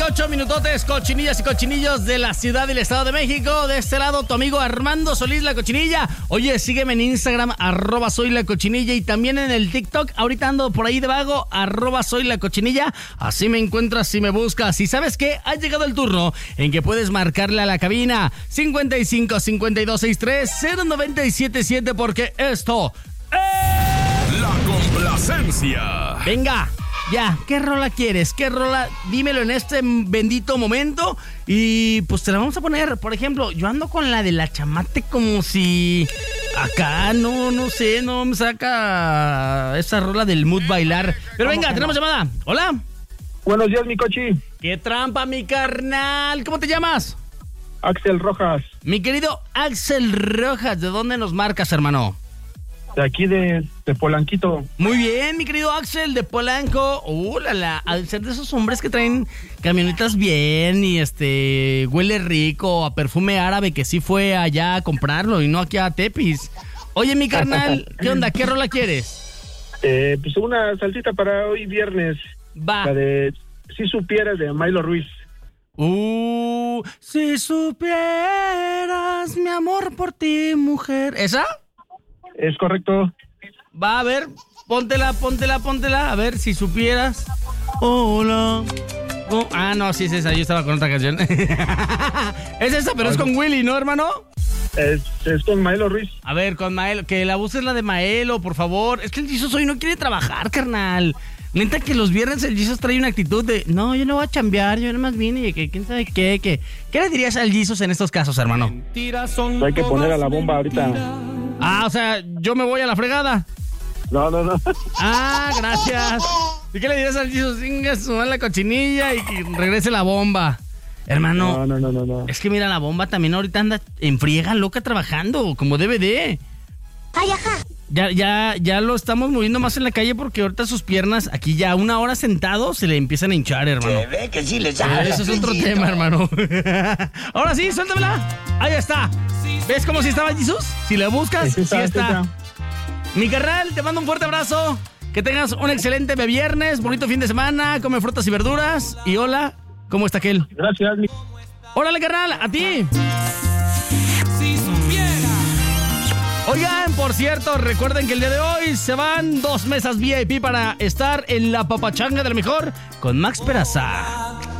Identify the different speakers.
Speaker 1: 28 minutotes, cochinillas y cochinillos de la ciudad y el Estado de México. De este lado, tu amigo Armando Solís, la cochinilla. Oye, sígueme en Instagram, @soylacochinilla, y también en el TikTok. Ahorita ando por ahí de vago, @soylacochinilla. Así me encuentras si me buscas. Y ¿sabes qué? Ha llegado el turno en que puedes marcarle a la cabina 55 52 63 0977, porque esto es
Speaker 2: La Complacencia.
Speaker 1: Venga, ya, ¿qué rola quieres? ¿Qué rola? Dímelo en este bendito momento y pues te la vamos a poner. Por ejemplo, yo ando con la de La Chamate como si acá, no sé, no me saca esa rola del mood bailar. Pero venga, tenemos llamada. Hola.
Speaker 3: Buenos días, mi cochi.
Speaker 1: ¡Qué trampa, mi carnal! ¿Cómo te llamas?
Speaker 3: Axel Rojas,
Speaker 1: Mi querido Axel Rojas, ¿de dónde nos marcas, hermano?
Speaker 3: de aquí de Polanquito.
Speaker 1: Muy bien, mi querido Axel de Polanco. Al ser de esos hombres que traen camionetas bien y huele rico a perfume árabe, que sí fue allá a comprarlo y no aquí a Tepis. Oye, mi carnal, ¿qué onda? ¿Qué rola quieres?
Speaker 3: Pues una salsita para hoy viernes.
Speaker 1: Va.
Speaker 3: La de Si Supieras, de Milo Ruiz.
Speaker 1: Si supieras mi amor por ti, mujer. ¿Esa?
Speaker 3: Es correcto.
Speaker 1: Va, a ver, póntela. A ver, si supieras. Hola. No, sí es esa, yo estaba con otra canción. Es esa, pero es con Willy, ¿no, hermano?
Speaker 3: Es con Maelo Ruiz.
Speaker 1: A ver, con Maelo, que la voz es la de Maelo, por favor. Es que el Jesus hoy no quiere trabajar, carnal. Neta que los viernes el Jesus trae una actitud de, no, yo no voy a chambear, yo nada más vine y que quién sabe qué. ¿Qué le dirías al Jesus en estos casos, hermano?
Speaker 3: Hay que poner a la bomba ahorita.
Speaker 1: O sea, yo me voy a la fregada.
Speaker 3: No.
Speaker 1: Gracias. ¿Y qué le dirías al Jesus? Venga, suma la cochinilla y que regrese la bomba. Hermano.
Speaker 3: No.
Speaker 1: Es que mira, la bomba también ahorita anda en friega loca trabajando, como debe de.
Speaker 4: Ay, ajá.
Speaker 1: Ya lo estamos moviendo más en la calle porque ahorita sus piernas, aquí ya 1 hora sentado, se le empiezan a hinchar, hermano.
Speaker 4: Se ve que sí le sale.
Speaker 1: Eso es otro tema, hermano. Ahora sí, suéltamela. Ahí está. ¿Ves cómo si estaba Jesus? Si la buscas, sí está. Mi carnal, te mando un fuerte abrazo. Que tengas un excelente viernes, bonito fin de semana, come frutas y verduras. Y hola, ¿cómo está aquel?
Speaker 3: Gracias, mi...
Speaker 1: Órale, carnal, a ti. Oigan, por cierto, recuerden que el día de hoy se van 2 mesas VIP para estar en la papachanga de lo mejor con Max Peraza.